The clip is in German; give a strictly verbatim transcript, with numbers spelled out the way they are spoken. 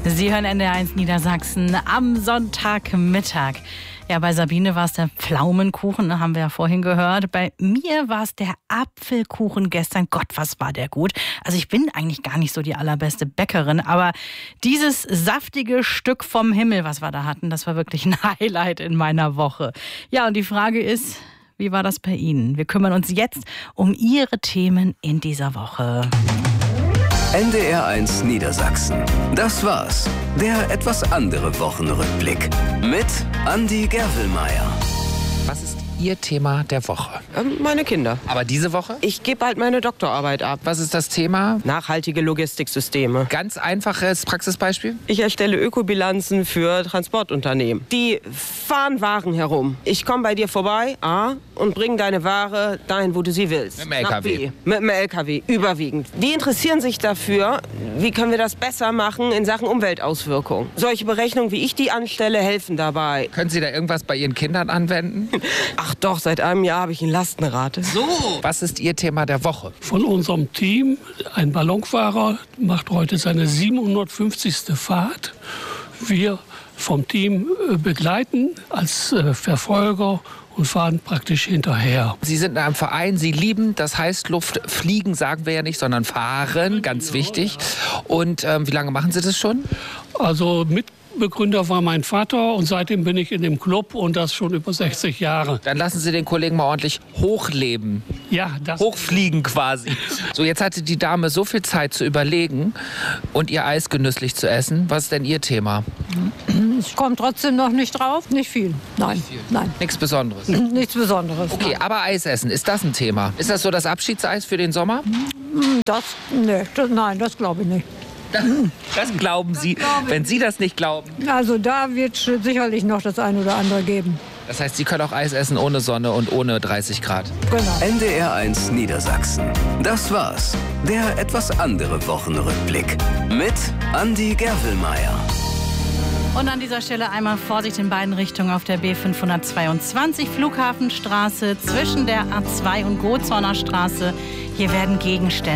Sie hören N D R eins Niedersachsen am Sonntagmittag. Ja, bei Sabine war es der Pflaumenkuchen, haben wir ja vorhin gehört. Bei mir war es der Apfelkuchen gestern. Gott, was war der gut. Also ich bin eigentlich gar nicht so die allerbeste Bäckerin, aber dieses saftige Stück vom Himmel, was wir da hatten, das war wirklich ein Highlight in meiner Woche. Ja, und die Frage ist, wie war das bei Ihnen? Wir kümmern uns jetzt um Ihre Themen in dieser Woche. N D R eins Niedersachsen. Das war's. Der etwas andere Wochenrückblick. Mit Andi Gervelmeier. Was ist Ihr Thema der Woche? Ähm, meine Kinder. Aber diese Woche? Ich gebe bald meine Doktorarbeit ab. Was ist das Thema? Nachhaltige Logistiksysteme. Ganz einfaches Praxisbeispiel? Ich erstelle Ökobilanzen für Transportunternehmen. Die fahren Waren herum. Ich komme bei dir vorbei, A, und bringe deine Ware dahin, wo du sie willst. Mit dem L K W? Nach B. Mit dem L K W, überwiegend. Die interessieren sich dafür, wie können wir das besser machen in Sachen Umweltauswirkungen. Solche Berechnungen, wie ich die anstelle, helfen dabei. Können Sie da irgendwas bei Ihren Kindern anwenden? Ach doch, seit einem Jahr habe ich eine Lastenrate. So! Was ist Ihr Thema der Woche? Von unserem Team, ein Ballonfahrer, macht heute seine siebenhundertfünfzigste Fahrt. Wir vom Team begleiten als Verfolger und fahren praktisch hinterher. Sie sind in einem Verein, Sie lieben das Heißluft. Fliegen sagen wir ja nicht, sondern fahren, ganz wichtig. Und ähm, wie lange machen Sie das schon? Also Mitbegründer war mein Vater und seitdem bin ich in dem Club und das schon über sechzig Jahre. Dann lassen Sie den Kollegen mal ordentlich hochleben. Ja, das Hochfliegen quasi. So, jetzt hatte die Dame so viel Zeit zu überlegen und ihr Eis genüsslich zu essen. Was ist denn Ihr Thema? Ich komme trotzdem noch nicht drauf. Nicht viel. Nein, Nicht viel. nein. Nichts Besonderes. Nichts Besonderes. Okay, nein. aber Eis essen, ist das ein Thema? Ist das so das Abschiedseis für den Sommer? Das, nee, das, nein, das glaube ich nicht. Das glauben Sie, wenn Sie das nicht glauben. Also da wird es sicherlich noch das ein oder andere geben. Das heißt, Sie können auch Eis essen ohne Sonne und ohne dreißig Grad. Genau. N D R eins Niedersachsen. Das war's. Der etwas andere Wochenrückblick. Mit Andi Gervelmeier. Und an dieser Stelle einmal Vorsicht in beiden Richtungen auf der B fünfhundertzweiundzwanzig Flughafenstraße zwischen der A zwei und Gozorner Straße. Hier werden Gegenstände